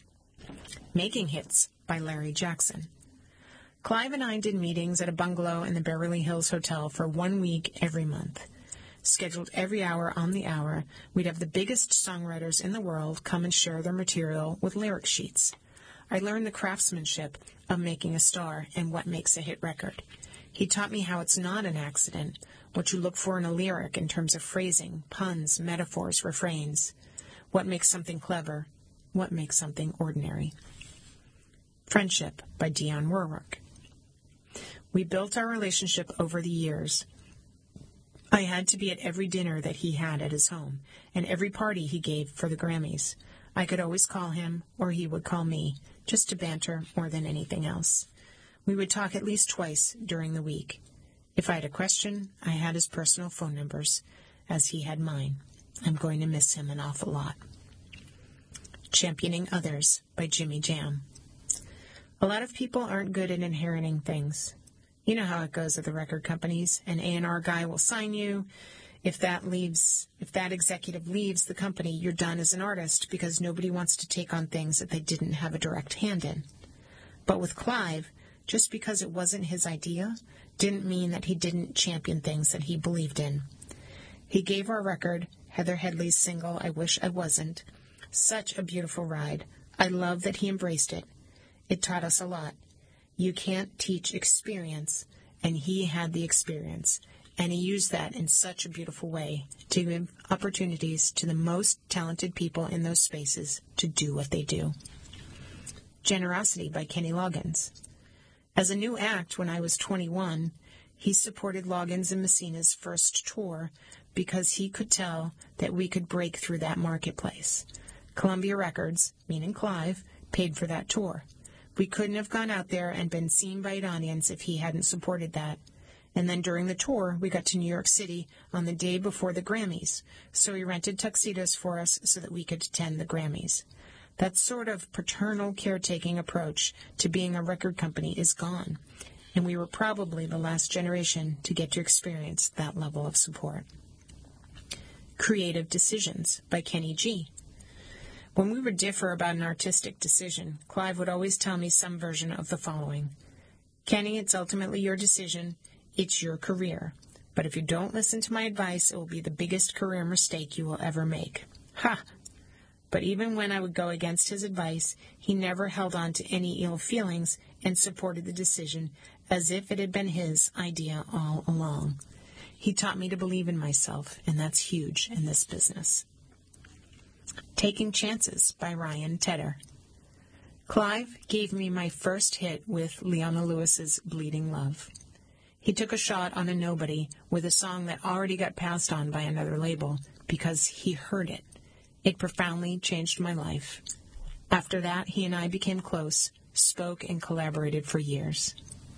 Making Hits by Larry Jackson. Clive and I did meetings at a bungalow in the Beverly Hills Hotel for one week every month. Scheduled every hour on the hour, we'd have the biggest songwriters in the world come and share their material with lyric sheets. I learned the craftsmanship of making a star and what makes a hit record. He taught me how it's not an accident, what you look for in a lyric in terms of phrasing, puns, metaphors, refrains, what makes something clever, what makes something ordinary. Friendship by Dionne Warwick. We built our relationship over the years. I had to be at every dinner that he had at his home, and every party he gave for the Grammys. I could always call him, or he would call me, just to banter more than anything else. We would talk at least twice during the week. If I had a question, I had his personal phone numbers, as he had mine. I'm going to miss him an awful lot. Championing Others by Jimmy Jam. A lot of people aren't good at inheriting things. You know how it goes at the record companies. An A and R guy will sign you. If that leaves, if that executive leaves the company, you're done as an artist because nobody wants to take on things that they didn't have a direct hand in. But with Clive, just because it wasn't his idea didn't mean that he didn't champion things that he believed in. He gave our record, Heather Headley's single, I Wish I Wasn't, such a beautiful ride. I love that he embraced it. It taught us a lot. You can't teach experience, and he had the experience, and he used that in such a beautiful way to give opportunities to the most talented people in those spaces to do what they do. Generosity by Kenny Loggins. As a new act when I was twenty-one, he supported Loggins and Messina's first tour because he could tell that we could break through that marketplace. Columbia Records, meaning Clive, paid for that tour. We couldn't have gone out there and been seen by an audience if he hadn't supported that. And then during the tour, we got to New York City on the day before the Grammys, so he rented tuxedos for us so that we could attend the Grammys. That sort of paternal caretaking approach to being a record company is gone, and we were probably the last generation to get to experience that level of support. Creative Decisions by Kenny G. When we would differ about an artistic decision, Clive would always tell me some version of the following. Kenny, it's ultimately your decision. It's your career. But if you don't listen to my advice, it will be the biggest career mistake you will ever make. Ha! But even when I would go against his advice, he never held on to any ill feelings and supported the decision as if it had been his idea all along. He taught me to believe in myself, and that's huge in this business. Taking Chances by Ryan Tedder. Clive gave me my first hit with Leona Lewis's Bleeding Love. He took a shot on a nobody with a song that already got passed on by another label because he heard it. It profoundly changed my life. After that, he and I became close, spoke and collaborated for years.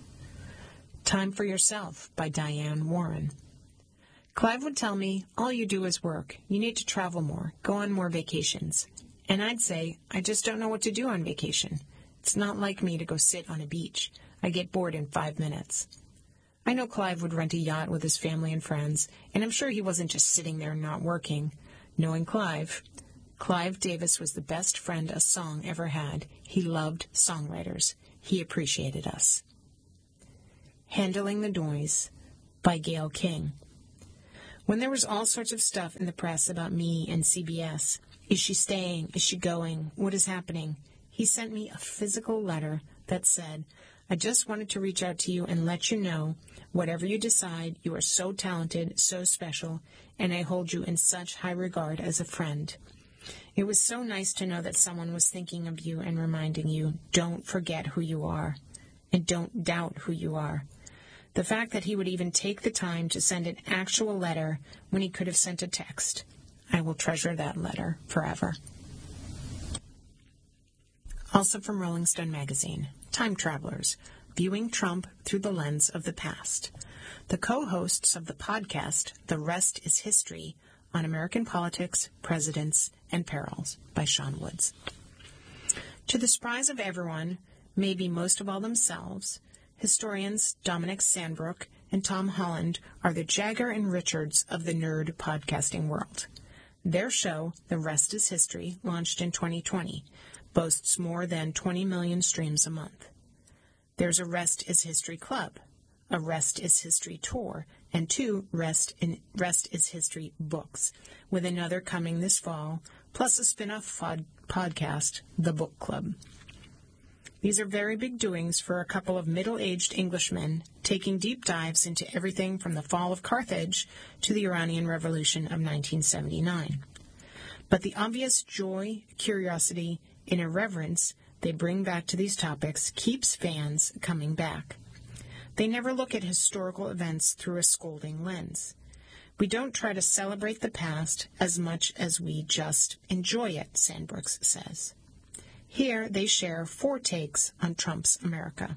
Time for Yourself by Diane Warren. Clive would tell me, all you do is work. You need to travel more, go on more vacations. And I'd say, I just don't know what to do on vacation. It's not like me to go sit on a beach. I get bored in five minutes. I know Clive would rent a yacht with his family and friends, and I'm sure he wasn't just sitting there not working. Knowing Clive, Clive Davis was the best friend a song ever had. He loved songwriters. He appreciated us. Handling the Noise by Gayle King. When there was all sorts of stuff in the press about me and C B S, is she staying? Is she going? What is happening? He sent me a physical letter that said, I just wanted to reach out to you and let you know, whatever you decide, you are so talented, so special, and I hold you in such high regard as a friend. It was so nice to know that someone was thinking of you and reminding you, don't forget who you are, and don't doubt who you are. The fact that he would even take the time to send an actual letter when he could have sent a text. I will treasure that letter forever. Also from Rolling Stone magazine, Time Travelers, Viewing Trump Through the Lens of the Past. The co-hosts of the podcast, The Rest is History, on American Politics, Presidents, and Perils, by Sean Woods. To the surprise of everyone, maybe most of all themselves, historians Dominic Sandbrook and Tom Holland are the Jagger and Richards of the nerd podcasting world. Their show, The Rest is History, launched in twenty twenty, boasts more than twenty million streams a month. There's a Rest is History Club, a Rest is History tour, and two Rest, in, Rest is History books, with another coming this fall, plus a spin-off pod, podcast, The Book Club. These are very big doings for a couple of middle-aged Englishmen taking deep dives into everything from the fall of Carthage to the Iranian Revolution of nineteen seventy-nine. But the obvious joy, curiosity, and irreverence they bring back to these topics keeps fans coming back. They never look at historical events through a scolding lens. We don't try to celebrate the past as much as we just enjoy it, Sandbrooks says. Here they share four takes on Trump's America.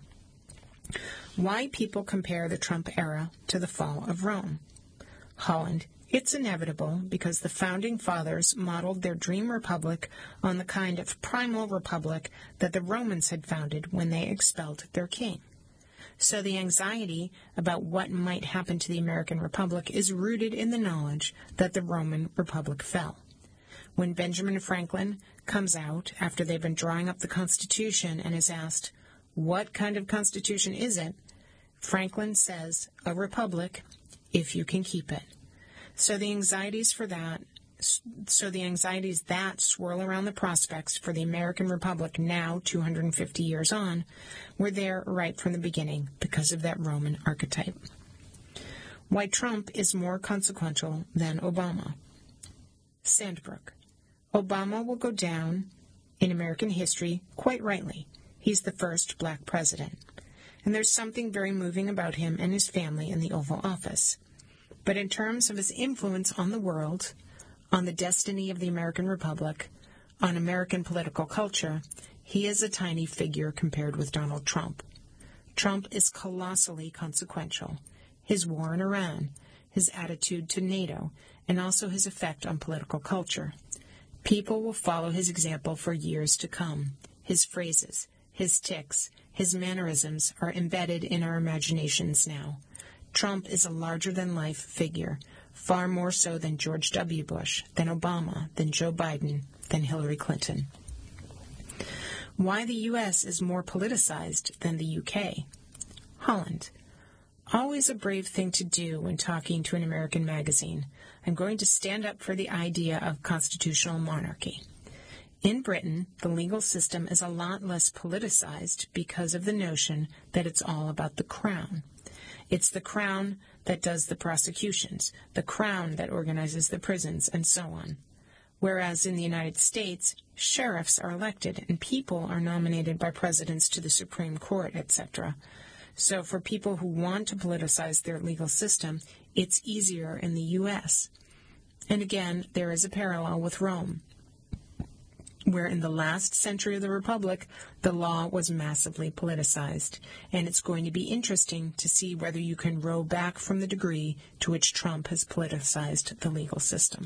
Why people compare the Trump era to the fall of Rome. Holland, it's inevitable because the Founding Fathers modeled their dream republic on the kind of primal republic that the Romans had founded when they expelled their king. So the anxiety about what might happen to the American Republic is rooted in the knowledge that the Roman Republic fell. When Benjamin Franklin comes out after they've been drawing up the Constitution and is asked, what kind of Constitution is it? Franklin says, a republic, if you can keep it. So the anxieties for that, so the anxieties that swirl around the prospects for the American Republic now, two hundred fifty years on, were there right from the beginning because of that Roman archetype. Why Trump is more consequential than Obama. Sandbrook. Obama will go down in American history quite rightly. He's the first black president. And there's something very moving about him and his family in the Oval Office. But in terms of his influence on the world, on the destiny of the American Republic, on American political culture, he is a tiny figure compared with Donald Trump. Trump is colossally consequential. His war in Iran, his attitude to NATO, and also his effect on political culture. People will follow his example for years to come. His phrases, his tics, his mannerisms are embedded in our imaginations now. Trump is a larger-than-life figure, far more so than George W. Bush, than Obama, than Joe Biden, than Hillary Clinton. Why the U S is more politicized than the U K. Holland. Always a brave thing to do when talking to an American magazine. I'm going to stand up for the idea of constitutional monarchy. In Britain, the legal system is a lot less politicized because of the notion that it's all about the crown. It's the crown that does the prosecutions, the crown that organizes the prisons, and so on. Whereas in the United States, sheriffs are elected and people are nominated by presidents to the Supreme Court, et cetera. So for people who want to politicize their legal system, it's easier in the U S. And again, there is a parallel with Rome, where in the last century of the Republic, the law was massively politicized. And it's going to be interesting to see whether you can row back from the degree to which Trump has politicized the legal system.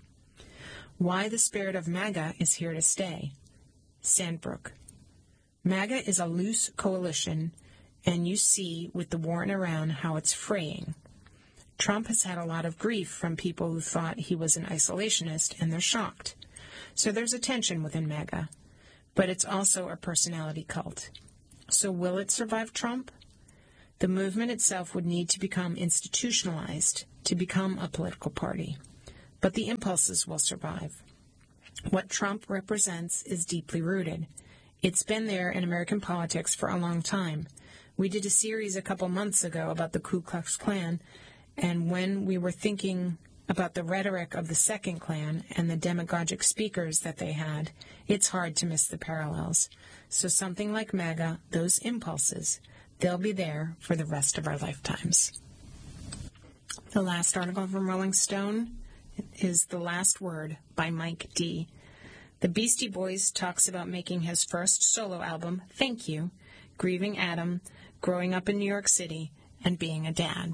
Why the spirit of MAGA is here to stay. Sandbrook. MAGA is a loose coalition, and you see with the war in Iran how it's fraying. Trump has had a lot of grief from people who thought he was an isolationist, and they're shocked. So there's a tension within MAGA, but it's also a personality cult. So will it survive Trump? The movement itself would need to become institutionalized to become a political party, but the impulses will survive. What Trump represents is deeply rooted. It's been there in American politics for a long time. We did a series a couple months ago about the Ku Klux Klan, and when we were thinking about the rhetoric of the second Klan and the demagogic speakers that they had, it's hard to miss the parallels. So something like MAGA, those impulses, they'll be there for the rest of our lifetimes. The last article from Rolling Stone is The Last Word by Mike D. The Beastie Boys talks about making his first solo album, Thank You, grieving Adam, growing up in New York City, and being a dad.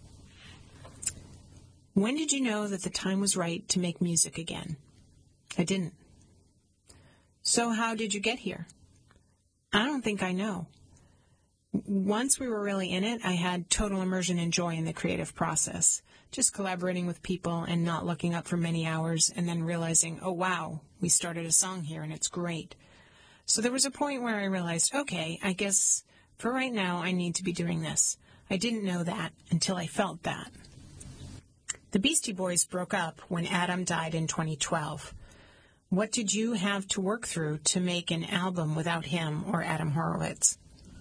When did you know that the time was right to make music again? I didn't. So how did you get here? I don't think I know. Once we were really in it, I had total immersion and joy in the creative process, just collaborating with people and not looking up for many hours and then realizing, oh, wow, we started a song here and it's great. So there was a point where I realized, okay, I guess for right now I need to be doing this. I didn't know that until I felt that. The Beastie Boys broke up when Adam died in twenty twelve. What did you have to work through to make an album without him or Adam Horowitz?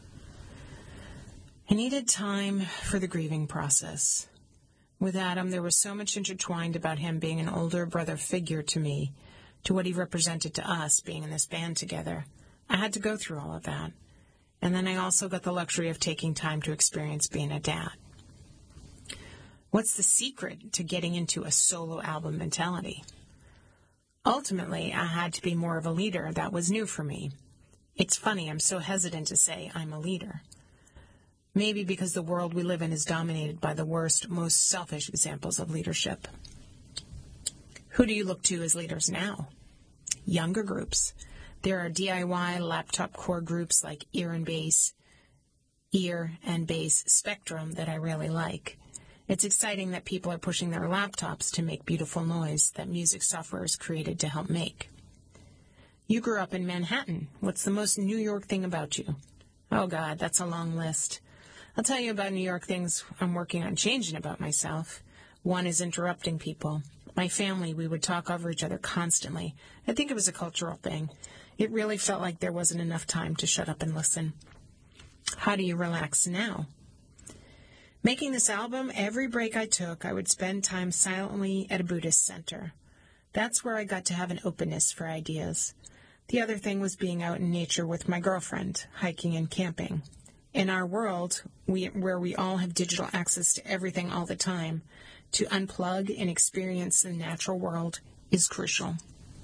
I needed time for the grieving process. With Adam, there was so much intertwined about him being an older brother figure to me, to what he represented to us being in this band together. I had to go through all of that. And then I also got the luxury of taking time to experience being a dad. What's the secret to getting into a solo album mentality? Ultimately, I had to be more of a leader. That was new for me. It's funny, I'm so hesitant to say I'm a leader. Maybe because the world we live in is dominated by the worst, most selfish examples of leadership. Who do you look to as leaders now? Younger groups. There are D I Y laptop core groups like Ear and Bass, Ear and Bass Spectrum that I really like. It's exciting that people are pushing their laptops to make beautiful noise that music software is created to help make. You grew up in Manhattan. What's the most New York thing about you? Oh, God, that's a long list. I'll tell you about New York things I'm working on changing about myself. One is interrupting people. My family, we would talk over each other constantly. I think it was a cultural thing. It really felt like there wasn't enough time to shut up and listen. How do you relax now? Making this album, every break I took, I would spend time silently at a Buddhist center. That's where I got to have an openness for ideas. The other thing was being out in nature with my girlfriend, hiking and camping. In our world, we, where we all have digital access to everything all the time, to unplug and experience the natural world is crucial.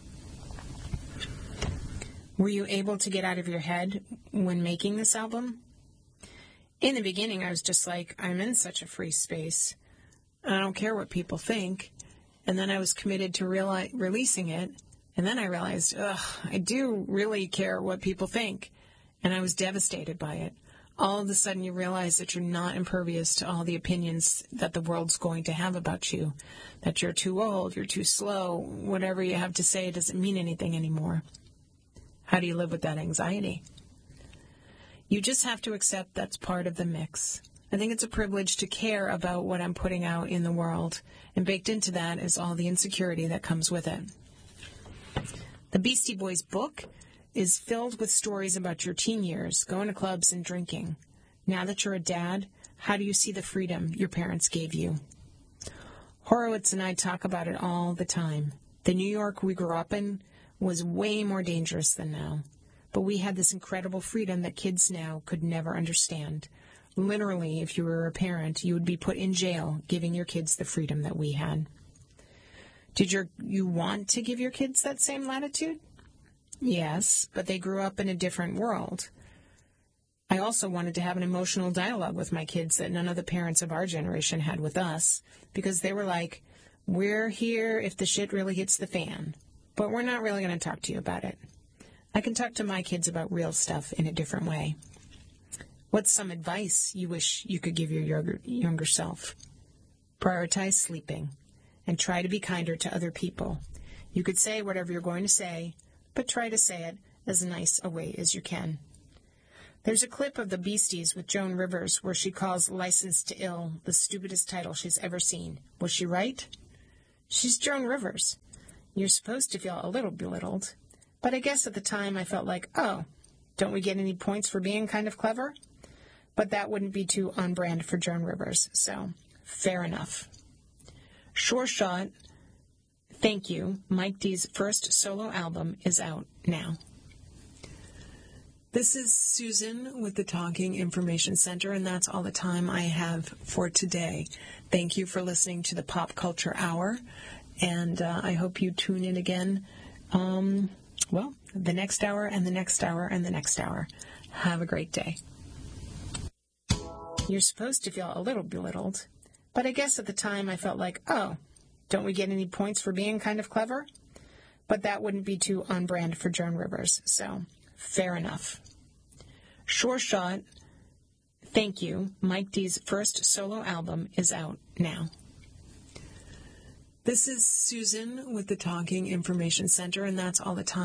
Were you able to get out of your head when making this album? In the beginning, I was just like, I'm in such a free space. I don't care what people think. And then I was committed to reali- releasing it. And then I realized, ugh, I do really care what people think. And I was devastated by it. All of a sudden, you realize that you're not impervious to all the opinions that the world's going to have about you. That you're too old, you're too slow, whatever you have to say doesn't mean anything anymore. How do you live with that anxiety? You just have to accept that's part of the mix. I think it's a privilege to care about what I'm putting out in the world, and baked into that is all the insecurity that comes with it. The Beastie Boys book is filled with stories about your teen years, going to clubs and drinking. Now that you're a dad, how do you see the freedom your parents gave you? Horowitz and I talk about it all the time. The New York we grew up in was way more dangerous than now. But we had this incredible freedom that kids now could never understand. Literally, if you were a parent, you would be put in jail giving your kids the freedom that we had. Did your, you want to give your kids that same latitude? Yes, but they grew up in a different world. I also wanted to have an emotional dialogue with my kids that none of the parents of our generation had with us, because they were like, we're here if the shit really hits the fan, but we're not really going to talk to you about it. I can talk to my kids about real stuff in a different way. What's some advice you wish you could give your younger, younger self? Prioritize sleeping and try to be kinder to other people. You could say whatever you're going to say, but try to say it as nice a way as you can. There's a clip of the Beasties with Joan Rivers where she calls License to Ill the stupidest title she's ever seen. Was she right? She's Joan Rivers. You're supposed to feel a little belittled. But I guess at the time I felt like, oh, don't we get any points for being kind of clever? But that wouldn't be too on brand for Joan Rivers, so fair enough. Sure Shot, Thank You, Mike D's first solo album is out now. This is Susan with the Talking Information Center, and that's all the time I have for today. Thank you for listening to the Pop Culture Hour, and uh, I hope you tune in again, um, well, the next hour and the next hour and the next hour. Have a great day. You're supposed to feel a little belittled, but I guess at the time I felt like, oh, don't we get any points for being kind of clever? But that wouldn't be too on brand for Joan Rivers, so fair enough. Sure Shot, Thank You, Mike D's first solo album is out now. This is Susan with the Talking Information Center, and that's all the time.